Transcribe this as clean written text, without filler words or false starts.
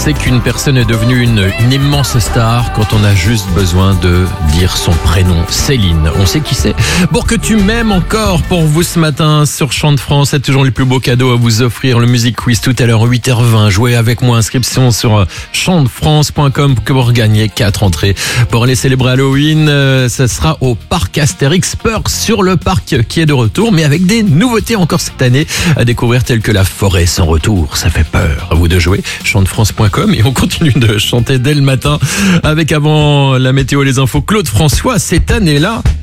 sait qu'une personne est devenue une immense star quand on a juste besoin de dire son prénom. Céline, on sait qui c'est. Pour que tu m'aimes encore, pour vous ce matin sur Chant de France, c'est toujours les plus beaux cadeaux à vous offrir. Le Music Quiz tout à l'heure, 8h20. Jouez avec moi, inscription sur chantdefrance.com pour gagner 4 entrées. Pour aller célébrer Halloween, ça sera au parc Astérix Peur sur le parc qui est de retour, mais avec des nouveautés encore cette année à découvrir telles que la forêt sans retour. Ça fait peur. À vous de jouer, chantdefrance.com, et on continue de chanter dès le matin avec avant la météo, les infos, Claude François. Cette année-là,